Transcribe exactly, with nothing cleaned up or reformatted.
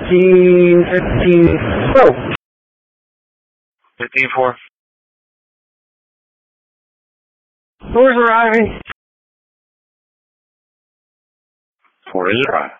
fifteen, fifteen, go. fifteen four. Doors arriving. Four is arrived.